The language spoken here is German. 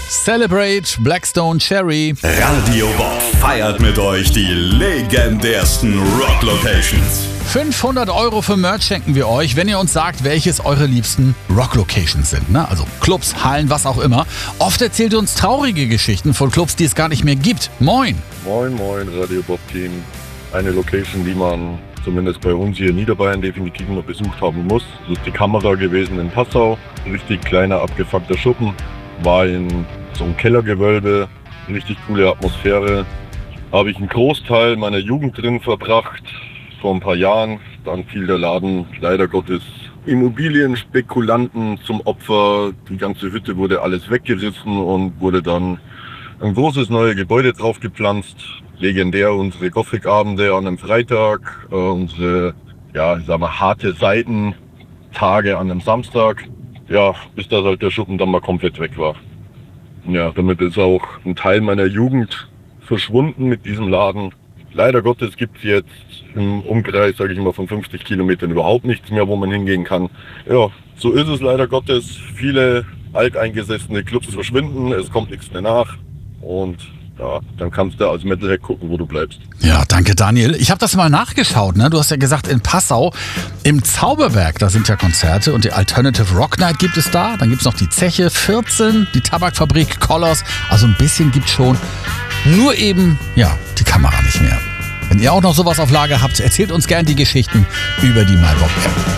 Celebrate Blackstone Cherry. Radio Bob feiert mit euch die legendärsten Rock-Locations. 500 € für Merch schenken wir euch, wenn ihr uns sagt, welches eure liebsten Rock-Locations sind. Ne? Also Clubs, Hallen, was auch immer. Oft erzählt ihr uns traurige Geschichten von Clubs, die es gar nicht mehr gibt. Moin! Moin, Radio Bob Team. Eine Location, die man zumindest bei uns hier in Niederbayern definitiv noch besucht haben muss. Das ist die Kamera gewesen in Passau. Richtig kleiner, abgefuckter Schuppen. War in so einem Kellergewölbe. Richtig coole Atmosphäre. Habe ich einen Großteil meiner Jugend drin verbracht. Vor ein paar Jahren. Dann fiel der Laden leider Gottes Immobilienspekulanten zum Opfer. Die ganze Hütte wurde alles weggerissen und wurde dann ein großes neues Gebäude drauf gepflanzt. Legendär unsere Gothic-Abende an einem Freitag, unsere, harte Seitentage an einem Samstag. Ja, bis da halt der Schuppen dann mal komplett weg war. Ja, damit ist auch ein Teil meiner Jugend verschwunden mit diesem Laden. Leider Gottes gibt es jetzt im Umkreis, sage ich mal, von 50 Kilometern überhaupt nichts mehr, wo man hingehen kann. Ja, so ist es leider Gottes. Viele alteingesessene Clubs verschwinden, es kommt nichts mehr nach. Und ja, dann kannst du als Metalhead gucken, wo du bleibst. Ja, danke Daniel. Ich habe das mal nachgeschaut. Ne? Du hast ja gesagt, in Passau, im Zauberberg, da sind ja Konzerte und die Alternative Rock Night gibt es da. Dann gibt es noch die Zeche 14, die Tabakfabrik, Colors. Also ein bisschen gibt's schon. Nur eben, ja, die Kamera nicht mehr. Wenn ihr auch noch sowas auf Lager habt, erzählt uns gern die Geschichten über die MyBob App.